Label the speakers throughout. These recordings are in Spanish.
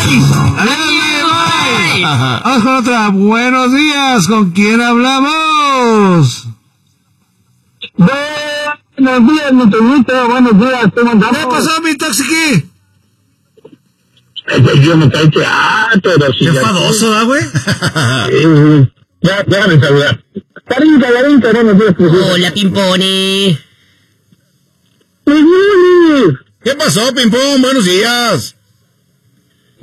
Speaker 1: Vamos con otra. Buenos días, ¿con quién hablamos?
Speaker 2: Buenos días, mi Toñito, buenos días, ¿cómo andamos?
Speaker 1: ¿Qué pasó, mi Toxiqui?
Speaker 2: Yo me caí pero sí.
Speaker 1: Qué enfadoso, ¿ah, güey?
Speaker 2: Déjame saludar. Carita, buenos días.
Speaker 3: Hola, Pimpone.
Speaker 4: ¿Qué pasó, Pimpón? Buenos días.
Speaker 2: Se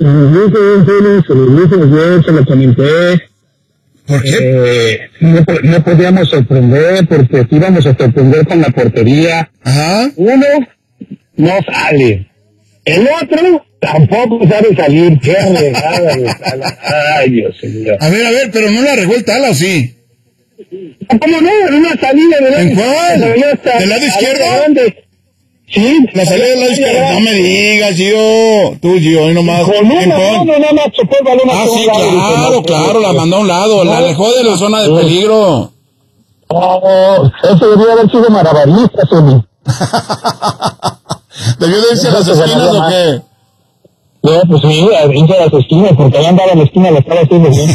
Speaker 2: lo comenté.
Speaker 4: ¿Por qué?
Speaker 2: No podíamos sorprender porque íbamos a sorprender con la portería.
Speaker 4: Ajá.
Speaker 2: Uno no sale. El otro tampoco sabe salir. Qué regada de Tala. Ay, Dios mío.
Speaker 4: A ver, pero no la regó el Tala, ¿o sí?
Speaker 2: ¿Cómo no? En una salida de
Speaker 4: ¿En cuál? ¿Del lado izquierdo?
Speaker 2: Sí.
Speaker 4: La salida del lado izquierdo. No me digas, Gio. Tú, Gio, hoy nomás.
Speaker 2: Con una mano nada más chocó el balón.
Speaker 4: Sí, claro, la mandó a un lado. La alejó de la zona de peligro.
Speaker 2: Oh, eso debería haber sido maravilloso, Sony.
Speaker 4: ¿Debió de irse a las esquinas o qué?
Speaker 2: No, pues sí, irse a las esquinas, porque allá andaba la esquina, la estaba haciendo bien.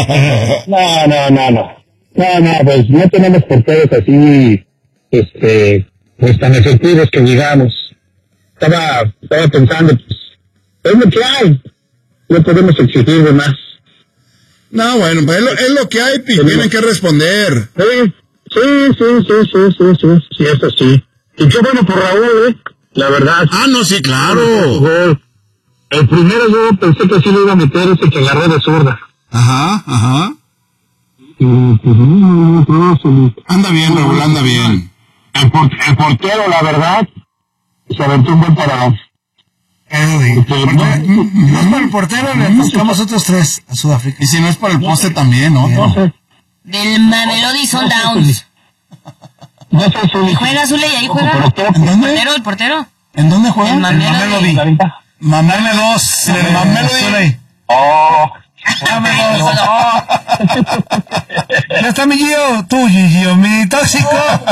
Speaker 2: No, pues no tenemos porteros así, pues tan efectivos que digamos. Estaba pensando, pues, es lo que hay. No podemos exigir de más.
Speaker 4: No, bueno, pues es lo que hay, tienen que responder.
Speaker 2: Sí, eso sí. Y qué bueno por Raúl, la verdad.
Speaker 4: Ah, no, sí, claro.
Speaker 2: El primero yo pensé que sí lo iba a meter, ese que agarró de zurda.
Speaker 4: Ajá. Anda bien, Raúl, anda bien.
Speaker 2: El portero, la verdad, se aventó un buen paradón.
Speaker 1: No es por el portero, le buscamos otros 3 a Sudáfrica.
Speaker 4: Y si no es por el poste también, ¿no?
Speaker 3: Del Mamelodi Sundowns. ¿Y juega Zule y ahí juega?
Speaker 1: ¿En dónde?
Speaker 3: ¿El portero?
Speaker 1: ¿En dónde juega?
Speaker 3: En Mamelodi.
Speaker 1: Mamame 2. En el Mamelodi. Ya está mi Gio, tú, Gio, mi tóxico.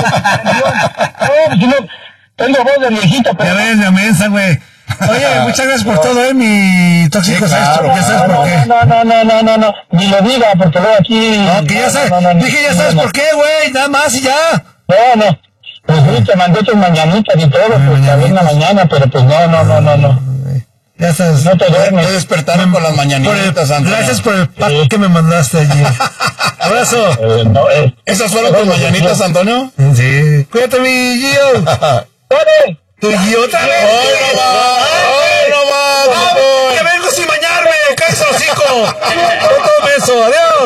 Speaker 2: Tengo voz de viejita, pero...
Speaker 1: Ya ves, la mensa, güey. Oye, muchas gracias por todo, mi tóxico.
Speaker 4: Sí, claro,
Speaker 1: ya sabes por qué.
Speaker 2: No, ni lo diga, porque luego aquí...
Speaker 1: No, que ya sabes, dije ya sabes por qué, güey, nada más y ya.
Speaker 2: No, pues sí, te mandé tus mañanitas y todo, pues tal vez en la mañana, pero pues no.
Speaker 1: Ya sabes.
Speaker 2: No te duermes.
Speaker 4: Te despertaron con las mañanitas, Antonio.
Speaker 1: Gracias por el pack que me mandaste allí. Abrazo.
Speaker 4: ¿Esas fueron tus mañanitas, Antonio?
Speaker 1: Sí. Cuídate, mi Gio.
Speaker 2: ¡Dale!
Speaker 1: ¿Tu Gio otra vez?
Speaker 4: ¡Hoy no va!
Speaker 1: ¡Que vengo sin bañarme! ¡Cállese el hocico! No tome eso. ¡Adiós!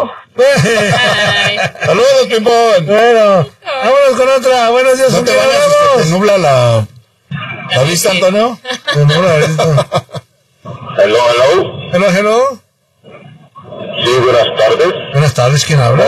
Speaker 4: Saludos, Pimpón.
Speaker 1: Bueno, vámonos con otra. Buenos días,
Speaker 4: ¿No te vayas? ¿Te nubla la vista, Antonio?
Speaker 1: Te nubla la vista.
Speaker 2: Hello.
Speaker 1: Hello.
Speaker 2: Sí, buenas tardes.
Speaker 1: Buenas tardes, ¿quién habla?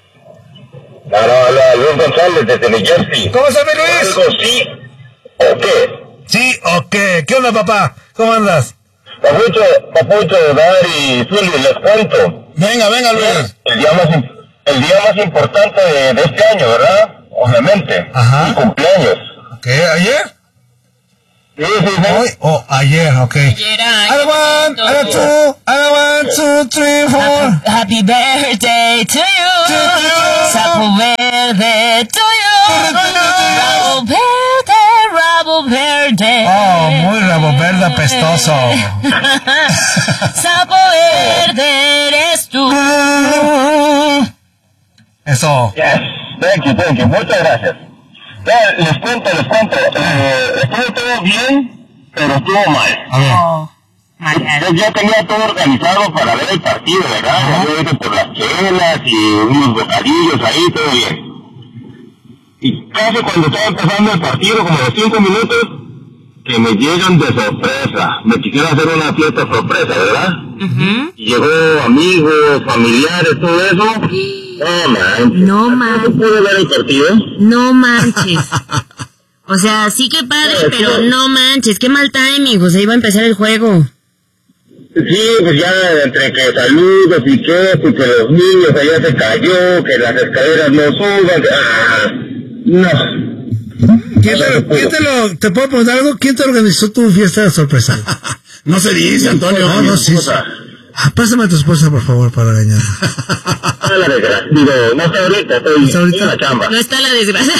Speaker 2: Habla Luis González desde New Jersey.
Speaker 1: ¿Cómo estás, mi Luis?
Speaker 2: ¿Algo sí o qué?
Speaker 1: Sí, o qué. ¿Qué onda, papá? ¿Cómo andas?
Speaker 2: Papucho, Dar y Zuli, les cuento.
Speaker 4: Venga, Luis.
Speaker 2: El día más importante de este año, ¿verdad? Obviamente.
Speaker 1: Ajá.
Speaker 2: Mi cumpleaños.
Speaker 1: ¿Qué? ¿Ayer?
Speaker 2: Sí.
Speaker 1: Hoy o ayer, ok. I want 2, 3, 4.
Speaker 3: Happy birthday to you. Sapo verde to you. Rabo verde.
Speaker 1: Oh, muy rabo verde apestoso.
Speaker 3: Sapo verde eres tú.
Speaker 1: Eso.
Speaker 2: Yes. Thank you. Muchas gracias. Les cuento. Estuvo todo bien, pero estuvo mal.
Speaker 1: A ver.
Speaker 2: Yo ya tenía todo organizado para ver el partido, ¿verdad? Yo iba por las chelas y unos bocadillos ahí, todo bien. Y casi cuando estaba empezando el partido, como a los 5 minutos, que me llegan de sorpresa. Me quisieron hacer una fiesta sorpresa, ¿verdad? Y llegó amigos, familiares, todo eso. No manches. ¿No pude ver el partido?
Speaker 3: No manches. O sea, sí que padre, pero no manches. Qué mal timing, José. Iba a empezar el juego.
Speaker 2: Sí, pues ya entre que saludos y que los niños allá se cayó, que las escaleras no suban. No.
Speaker 1: ¿Te puedo preguntar algo? ¿Quién te organizó tu fiesta de sorpresa?
Speaker 4: No se dice, Antonio.
Speaker 1: No, sí. Pásame a tu esposa, por favor, para regañar.
Speaker 2: No está ahorita, estoy en la chamba.
Speaker 3: No está la desgracia.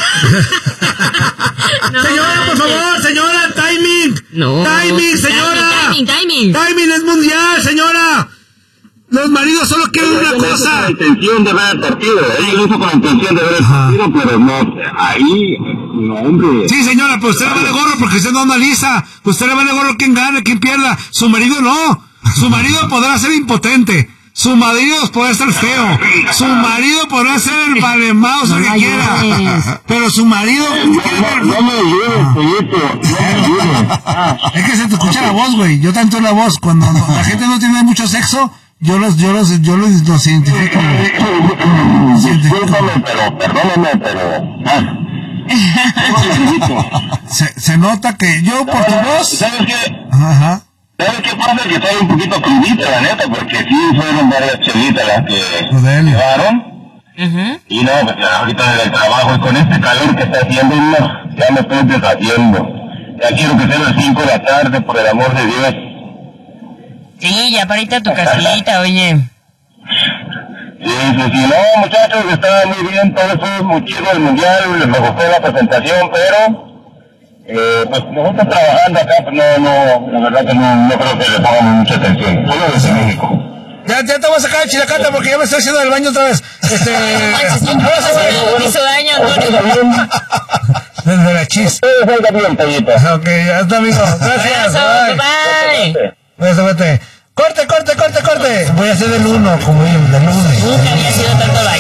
Speaker 3: No,
Speaker 1: Señora, por favor, señora, timing.
Speaker 3: No.
Speaker 1: Timing, señora.
Speaker 3: Timing.
Speaker 1: Timing es mundial, señora. Los maridos solo quieren una cosa.
Speaker 2: Con la intención de ver el partido, lo hizo con la intención de ver el partido, pero no, ahí, no, hombre.
Speaker 1: Sí, señora, pero usted le vale gorro porque usted no analiza. Usted le vale gorro quién gane, quién pierda. Su marido no. Su marido podrá ser impotente. Su marido podrá ser feo. Su marido podrá ser el valemao, lo que quiera. Pero su marido quiere ver.
Speaker 2: No me ayudes, Pollito, no me ayudes.
Speaker 1: Es que se te escucha la voz, güey. Yo tanto la voz. Cuando la gente no tiene mucho sexo, yo los identifico.
Speaker 2: Discúlpame, pero, perdóname, pero...
Speaker 1: Se nota que yo por tu voz...
Speaker 2: ¿Sabes qué?
Speaker 1: Ajá.
Speaker 2: ¿Sabes qué pasa? Que estoy un poquito crudito, la neta, porque sí fueron varias chelitas las que llevaron. Y no, pues ahorita en el trabajo y con este calor que está haciendo, no, ya me estoy deshaciendo. Ya quiero que sean las 5 de la tarde, por el amor de Dios.
Speaker 3: Sí, ya para irte a tu casita, oye.
Speaker 2: Sí, no, muchachos, está muy bien, todo eso, muchísimo el mundial, me gustó la presentación, pero... pues nosotros trabajando acá, pues no, la verdad que no creo que le pongamos mucha atención, solo desde México.
Speaker 1: Ya te voy a sacar el chilacata porque ya me estoy haciendo del baño otra vez.
Speaker 3: Hizo daño, Antonio.
Speaker 1: Desde la chis.
Speaker 2: Bien, Pollito.
Speaker 1: Ok, ya está, amigo. Gracias. Bye. Vete. Corte. Voy a hacer del 1, como yo, del 1.
Speaker 3: Nunca había sido tanto baile.